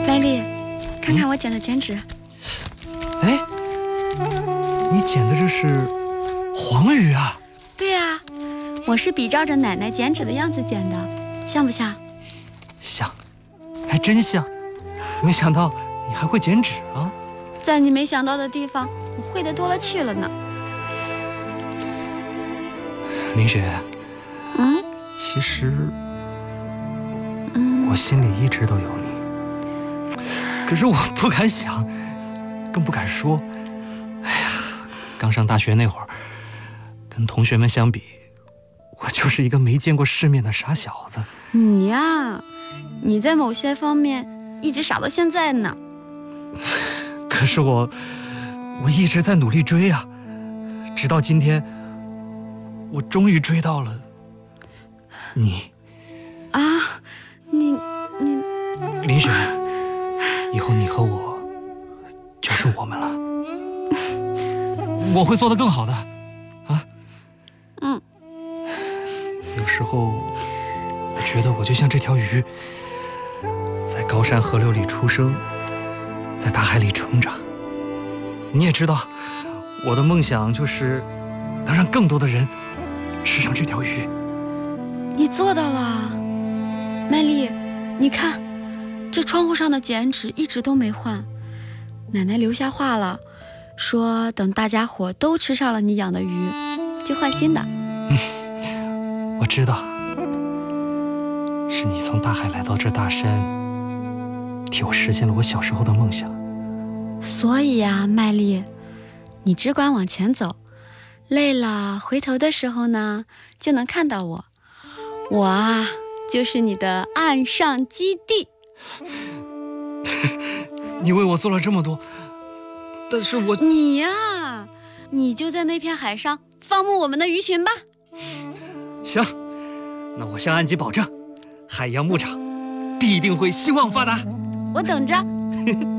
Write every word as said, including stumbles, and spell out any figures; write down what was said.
麦丽，看看我剪的剪纸。 哎、嗯，你剪的这是黄鱼啊？ 对呀、啊，我是比照着奶奶剪纸的样子剪的，像不像？ 像，还真像。没想到你还会剪纸啊！ 在你没想到的地方，我会的多了去了呢。 林雪， 嗯， 其实， 嗯， 我心里一直都有你，可是我不敢想，更不敢说。哎呀，刚上大学那会儿，跟同学们相比，我就是一个没见过世面的傻小子。 你呀，你在某些方面一直傻到现在呢。 可是我，我一直在努力追啊，直到今天，我终于追到了你。 啊，你你， 林雪，以后你和我就是我们了，我会做得更好的，啊。 嗯。 有时候，我觉得我就像这条鱼，在高山河流里出生。在大海里成长，你也知道，我的梦想就是能让更多的人吃上这条鱼。 你做到了，麦丽，你看，这窗户上的剪纸一直都没换。奶奶留下话了，说等大家伙都吃上了你养的鱼，就换新的。 嗯，我知道，是你从大海来到这大山，替我实现了我小时候的梦想。 所以呀、啊，麦丽，你只管往前走，累了回头的时候呢，就能看到我。我啊，就是你的岸上基地。 你为我做了这么多，但是我…… 你呀、啊，你就在那片海上放牧我们的鱼群吧。 行，那我向安吉保证，海洋牧场必定会兴旺发达。 我等着。